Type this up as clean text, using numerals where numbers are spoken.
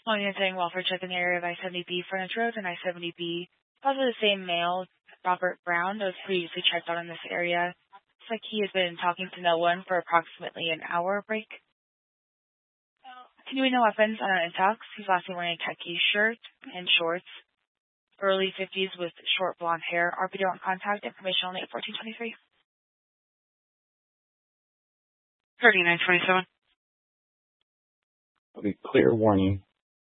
Calling and saying welfare check in the area of I-70B Furnace Road and I-70B. Possibly the same male, Robert Brown, that was previously checked on in this area. Looks like he has been talking to no one for approximately an hour break. Continuing no weapons on an intox. He's lastly wearing a khaki shirt and shorts. Early 50s with short blonde hair. RPD on contact. Information only at 1423. 3927. Okay, clear warning.